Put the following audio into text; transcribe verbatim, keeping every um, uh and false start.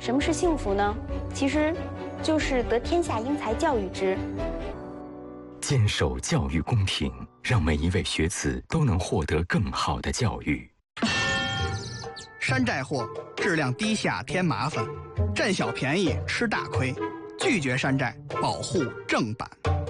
什么是幸福呢？其实，就是得天下英才教育之。 坚守教育公平，让每一位学子都能获得更好的教育。 山寨货，质量低下添麻烦，占小便宜吃大亏，拒绝山寨，保护正版。